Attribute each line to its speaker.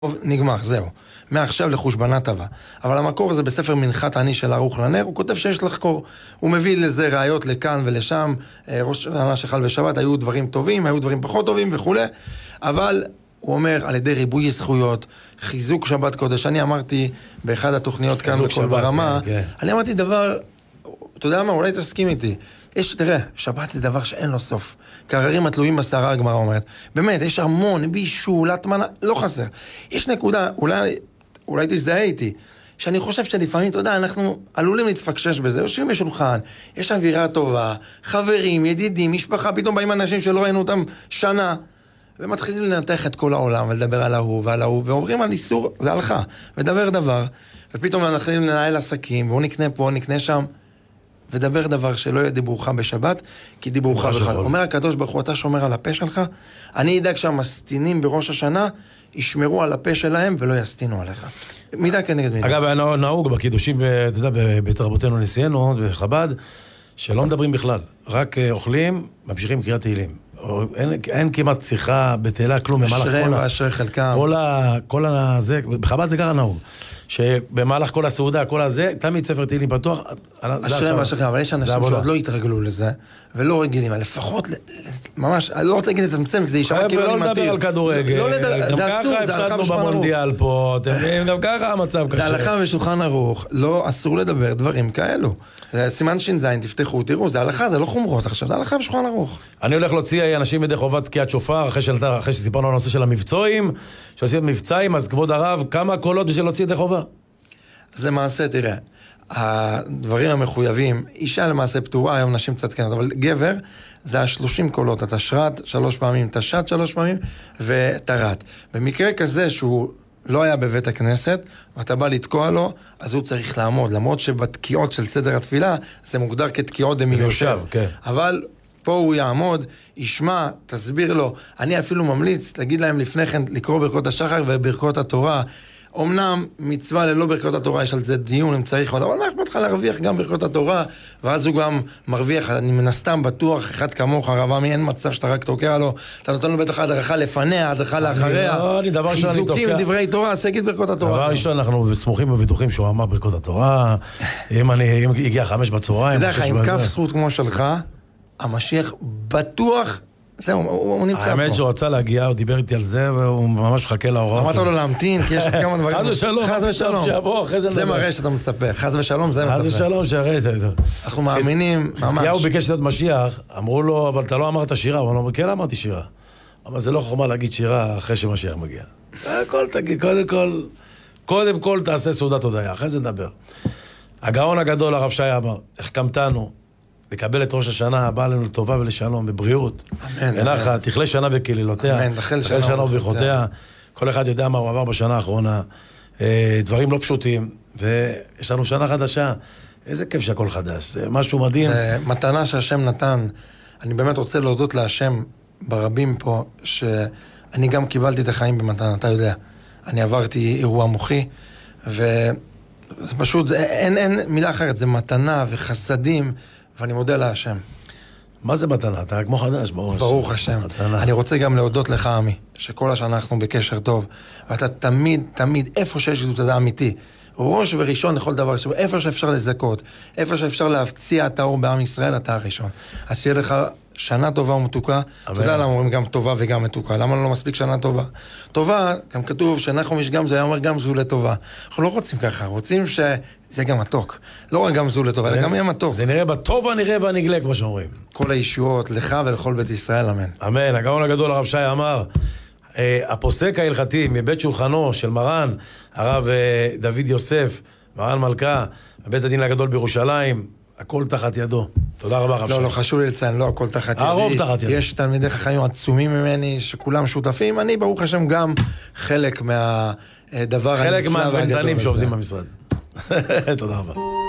Speaker 1: נגמר, זהו. מעכשיו לחושבנה טבע. אבל המקור זה בספר מנחת העני של ערוך לנר, הוא כותב שיש לחקור. הוא מביא לזה ראיות לכאן ולשם, ראש השנה שחל בשבת, היו דברים טובים, היו דברים פחות טובים וכו'. אבל הוא אומר, על ידי ריבוי זכויות, חיזוק שבת קודש. אני אמרתי באחד התוכניות כאן בכל ברמה, אני אמרתי דבר, אתה יודע מה, אולי תסכים איתי. תראה, שבת זה דבר שאין לו סוף. קררים התלויים בשערה, הגמרא אומרת. באמת, יש המון, בישול, הטמנה, לא חסר. יש נקודה, אולי תזדהה איתי, שאני חושב שלפעמים, אתה יודע, אנחנו עלולים להתפקשש בזה, יושבים בשולחן, יש אווירה טובה, חברים, ידידים, משפחה, פתאום באים אנשים שלא ראינו אותם שנה, ומתחילים לנתח את כל העולם, ולדבר על ההוא ועל ההוא, ואומרים על איסור, זה הלכה, ודבר דבר, ופתאום אנחנו מתחילים לנהל עסקים, והוא נקנה פה, נקנה שם, ודבר דבר שלא יהיה דיבורך בשבת, כי דיבורך בך. אומר הקדוש ברוך הוא, אתה שומר על הפה שלך, אני אדאג שהמסטינים בראש השנה, ישמרו על הפה שלהם ולא יסטינו עליך. מידה כנגד מידה.
Speaker 2: אגב, היה נהוג בקידושים, אתה יודע, בתרבותינו נשיאנו, בחב"ד, שלא מדברים בכלל. רק אוכלים, ממשיכים קריאת תהילים. אין כמעט שיחה בתהילה, כלום.
Speaker 1: אשריהם ואשרי חלקם.
Speaker 2: כל הזה, בחב"ד זה ככה נהוג. שבמהלך כל הסעודה, כל הזה, תמיד ספר תהילים פתוח.
Speaker 1: אשריהם ואשרי חלקם, אבל יש אנשים שעוד לא התרגלו לזה, ולא רגילים, לפחות, ממש, אני לא רוצה להגיד את עצמם, כי זה יישמע כאילו אני מתיר.
Speaker 2: לא לדבר על כדורגל, גם ככה הפסדנו במונדיאל פה, אתם יודעים, גם ככה המצב קשה.
Speaker 1: זה הלכה בשולחן ערוך, לא אסור לדבר דברים כאלו. סימן ש"ז, תפתחו, תראו, זה הלכה, זה לא חומרות עכשיו, זה הלכה בשולחן ערוך.
Speaker 2: אני הולך להוציא אנשים ידי חובת תקיעת שופר, אחרי שסיפרנו על הנושא של המבצעים, שעשינו מבצעים, אז כבוד הרב, כמה קולות בשביל להוציא ידי חובה?
Speaker 1: אז למעשה, תראה, הדברים המחויבים, אישה למעשה פטורה, היום נשים קצת כן, אבל גבר, זה 30 קולות, אתה שרת 3 פעמים, תשת 3 פעמים, ותרת. במקרה כזה שהוא לא היה בבית הכנסת, ואתה בא לתקוע לו, אז הוא צריך לעמוד, למרות שבתקיעות של סדר התפילה, זה מוגדר כתקיעות דמיושב.
Speaker 2: כן.
Speaker 1: אבל פה הוא יעמוד, ישמע, תסביר לו. אני אפילו ממליץ, תגיד להם לפני כן לקרוא ברכות השחר וברכות התורה. אמנם מצווה ללא ברכות התורה, יש על זה דיון אם צריך עוד, אבל מה אכפת לך להרוויח גם ברכות התורה, ואז הוא גם מרוויח, אני מנסתם בטוח, אחד כמוך, הרב עמי, אין מצב שאתה רק תוקע לו, אתה נותן לו בטח הדרכה לפניה, הדרכה לאחריה, חיזוקים, דברי תורה, אז שיגיד ברכות התורה.
Speaker 2: דבר ראשון, אנחנו סמוכים ובטוחים שהוא אמר ברכות התורה, אם הגיע 5 בצהריים,
Speaker 1: אתה יודע לך, עם כף זכות כמו שלך, המשיח בטוח, זהו, הוא נמצא פה.
Speaker 2: האמת שהוא רצה להגיע, הוא דיבר איתי על זה, והוא ממש חכה להוראות.
Speaker 1: אמרת לו להמתין, כי יש כמה דברים.
Speaker 2: חס ושלום.
Speaker 1: חס ושלום.
Speaker 2: שיבוא, אחרי זה
Speaker 1: זה מראה שאתה מצפה. חס ושלום, זה מצפה.
Speaker 2: חס ושלום, שהראה את זה.
Speaker 1: אנחנו מאמינים, ממש.
Speaker 2: חזקיהו ביקש להיות משיח, אמרו לו, אבל אתה לא אמרת שירה. הוא אמר, כן אמרתי שירה. אבל זה לא חוכמה להגיד שירה אחרי שמשיח מגיע. הכל תגיד, קודם כל תעשה סעודת הודיה, אחרי זה נדבר. הגאון הגדול, הרב שי אמר, החכמתנו, לקבל את ראש השנה הבאה לנו לטובה ולשלום, בבריאות.
Speaker 1: אמן.
Speaker 2: ונחת, תכלה שנה וקללותיה.
Speaker 1: אמן, תחל
Speaker 2: שנה וברכותיה. כל אחד יודע מה הוא עבר בשנה האחרונה. דברים לא פשוטים, ויש לנו שנה חדשה. איזה כיף שהכל חדש, זה משהו מדהים.
Speaker 1: זה מתנה שהשם נתן. אני באמת רוצה להודות להשם ברבים פה, שאני גם קיבלתי את החיים במתנה, אתה יודע. אני עברתי אירוע מוחי, וזה פשוט, אין מילה אחרת, זה מתנה וחסדים, ואני מודה להשם.
Speaker 2: מה זה מתנה? אתה כמו חדש,
Speaker 1: ברוך השם. אני רוצה גם להודות לך, עמי, שכל השנה אנחנו בקשר טוב, ואתה תמיד, איפה שיש לי תודה אמיתי, ראש וראשון לכל דבר, איפה שאפשר לזכות, איפה שאפשר להפציע את האור בעם ישראל, אתה הראשון. אז שיהיה לך שנה טובה ומתוקה. אתה יודע למה אומרים גם טובה וגם מתוקה? למה לא מספיק שנה טובה? טובה, גם כתוב שנחום איש גם, זה היה אומר גם זו לטובה. אנחנו לא רוצים ככה, רוצים שזה גם מתוק. לא רק גם זו לטובה, אלא גם יהיה מתוק.
Speaker 2: זה נראה בטוב הנראה והנגלה, כמו שאומרים.
Speaker 1: כל הישועות, לך ולכל בית ישראל, אמן.
Speaker 2: אמן. הגאון הגדול הרב שי אמר, הפוסק ההלכתי מבית שולחנו של מרן, הרב דוד יוסף, מרן מלכה, בבית הדין הגדול בירושלים, הכל תחת ידו. תודה רבה רב שי.
Speaker 1: לא, חשוב לי לציין, לא הכל תחת ידי.
Speaker 2: הרוב תחת ידי.
Speaker 1: יש תלמידי חכמים עצומים ממני, שכולם שותפים, אני ברוך השם גם חלק מהדבר
Speaker 2: חלק מהבנתנים שעובדים במשרד. תודה רבה.